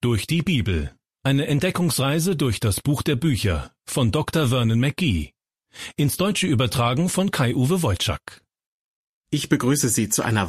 Durch die Bibel. Eine Entdeckungsreise durch das Buch der Bücher von Dr. Vernon McGee. Ins Deutsche übertragen von Kai-Uwe Wojczak. Ich begrüße Sie zu einer